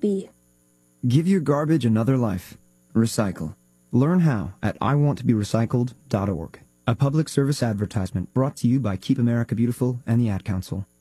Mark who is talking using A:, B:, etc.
A: be.
B: Give your garbage another life. Recycle. Learn how at iwanttoberecycled.org. A public service advertisement brought to you by Keep America Beautiful and the Ad Council.